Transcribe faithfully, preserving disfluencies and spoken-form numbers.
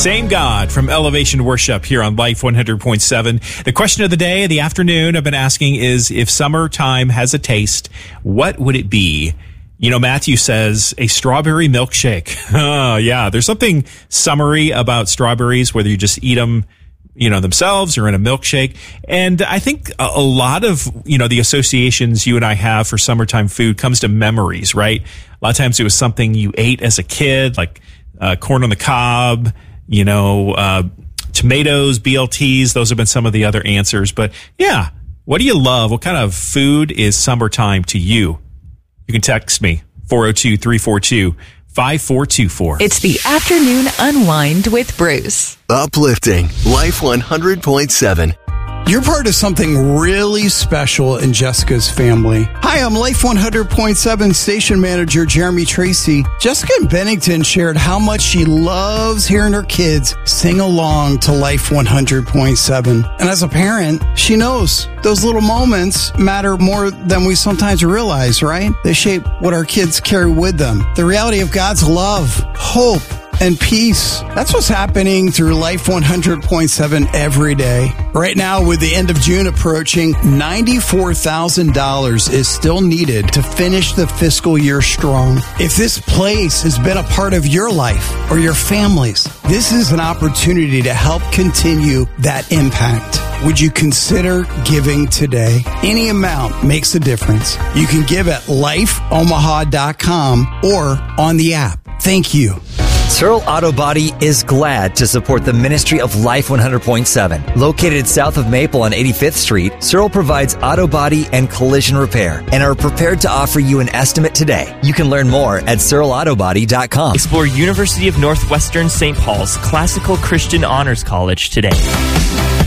Same God from Elevation Worship here on Life one hundred point seven. The question of the day, the afternoon, I've been asking is, if summertime has a taste, what would it be? You know, Matthew says a strawberry milkshake. Oh, yeah, there's something summery about strawberries, whether you just eat them, you know, themselves or in a milkshake. And I think a, a lot of, you know, the associations you and I have for summertime food comes to memories, right? A lot of times it was something you ate as a kid, like uh, corn on the cob, you know, uh, tomatoes, B L Ts. Those have been some of the other answers. But yeah, what do you love? What kind of food is summertime to you? You can text me, four oh two, three four two, five four two four. It's the Afternoon Unwind with Bruce. Uplifting Life one hundred point seven. You're part of something really special in Jessica's family. Hi, I'm Life one hundred point seven station manager Jeremy Tracy. Jessica in Bennington shared how much she loves hearing her kids sing along to Life one hundred point seven. And as a parent, she knows those little moments matter more than we sometimes realize, right? They shape what our kids carry with them. The reality of God's love, hope, and peace. That's what's happening through Life one hundred point seven every day. Right now, with the end of June approaching, ninety-four thousand dollars is still needed to finish the fiscal year strong. If this place has been a part of your life or your family's, this is an opportunity to help continue that impact. Would you consider giving today? Any amount makes a difference. You can give at life omaha dot com or on the app. Thank you. Searle Auto Body is glad to support the ministry of Life one hundred point seven. Located south of Maple on eighty-fifth Street, Searle provides auto body and collision repair and are prepared to offer you an estimate today. You can learn more at searle auto body dot com. Explore University of Northwestern Saint Paul's Classical Christian Honors College today.